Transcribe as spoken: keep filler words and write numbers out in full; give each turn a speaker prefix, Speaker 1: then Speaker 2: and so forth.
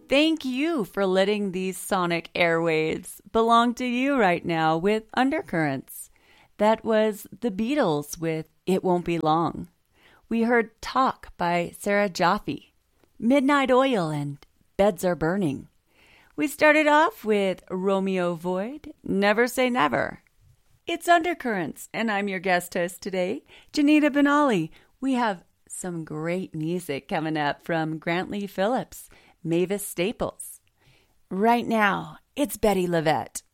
Speaker 1: Thank you for letting these sonic airwaves belong to you right now with Undercurrents. That was the Beatles with It Won't Be Long. We heard Talk by Sarah Jaffe, Midnight Oil and Beds Are Burning. We started off with Romeo Void, Never Say Never. It's Undercurrents, and I'm your guest host today, Janita Benali. We have some great music coming up from Grantley Phillips, Mavis Staples. Right now, it's Betty LaVette.